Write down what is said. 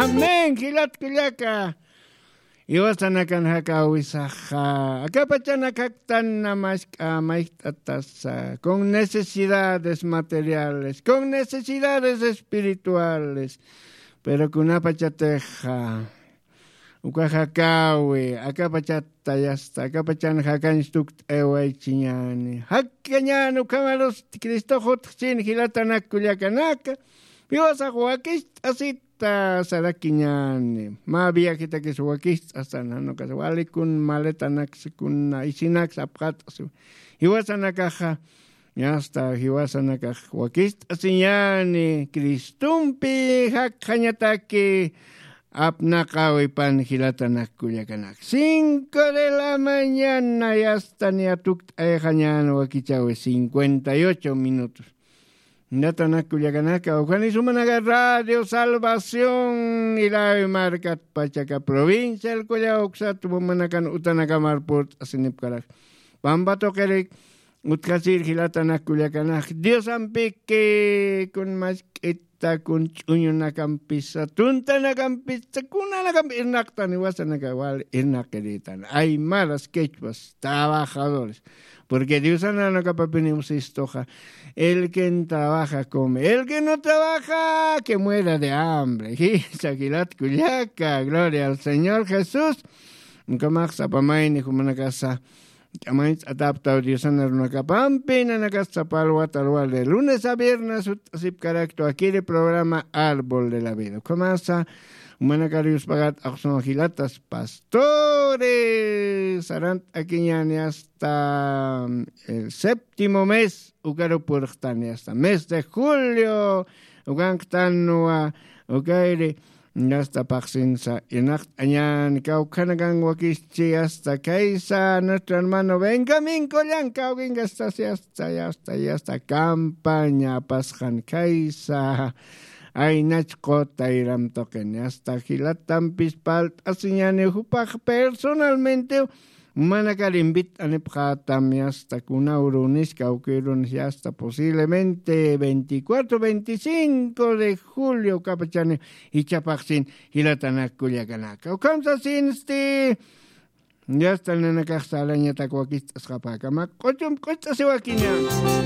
Amén, Gilat Kuliaka. Iwasanakan hakawisaja. Acá pachanacactan más con necesidades materiales, con necesidades espirituales, pero con una pachateja. Ukahacawi, acá pachata ya está, acá pachan hakan stuk eway chiñani. Hakkañan ukamalos Cristo hotchin hilatanak kuliakanaka. Iwasa huakis asita sarakiñani. Ma viajita que su huakis hasta no casuali kun maletanak kun isinak sapkat. Iwasa nakaja. Ya está, iwasa nakaj huakis asiñani. Cristumpi hakkañataki. Apnakawi pan hilatanak kuliakanak. 5 de la mañana ya está ni atuk ejañano wakichawe 58 minutos. Natanak kuliakanak Juan Isumanaga Radio Salvación y la marcat Pachaca provincia el Coyauxat Manakan Utanaka Marport asinipkarak. Pambato kerek utkasir hilatanak kuliakanak. Dios ampike con más kun chuño na campisa, tunta na campisa, kuna na campisa, inactan y guasa na cabal, inacreditan. Hay malas quechuas, trabajadores, porque Dios no capapinimos estoja. El que trabaja come, el que no trabaja, que muera de hambre. Chaquilat Culiaca, gloria al Señor Jesús. Nunca más zapamain y como una casa. Llamais adaptado Dios en una capampi, na casa palwa talwal de lunes a viernes, así caracto aquí el programa Árbol de la Vida. Comienza, humana carius pagat, axon gilatas pastores, arant aquí hasta el 7º mes, ugaro purchtani, hasta mes de julio, ugangtanua, ugaire, hasta Paxinsa, y Añan, Caucanagan, Wakichi, hasta Kaisa, nuestro hermano Benjamín Colán, Cauquín, hasta campaña, Pasjan Kaisa, Ainachcota, Iram Token, hasta Gilatan Pispalt, Asiñane, Jupaj, personalmente, Manacar invita a Nepjatami hasta Kunaurunis, Cauquirunis, y hasta posiblemente 24, 25 de julio, Capachane y Chapaxin, y la Tanaculiacanaca. O Kamsasin, ya están en la casa, la ñata, Coaquistas, Japacama, Cochum, Costa Sebaquiña.